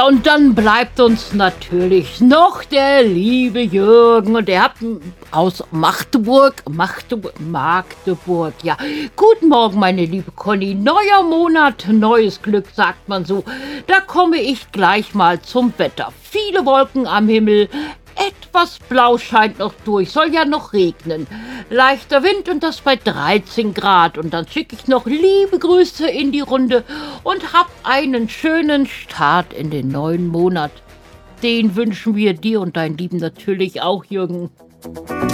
Ja, und dann bleibt uns natürlich noch der liebe Jürgen und der hat aus Magdeburg, ja. Guten Morgen, meine liebe Conny. Neuer Monat, neues Glück, sagt man so. Da komme ich gleich mal zum Wetter. Viele Wolken am Himmel, etwas Blau scheint noch durch, soll ja noch regnen. Leichter Wind und das bei 13 Grad. Und dann schicke ich noch liebe Grüße in die Runde und hab einen schönen Start in den neuen Monat. Den wünschen wir dir und deinen Lieben natürlich auch, Jürgen.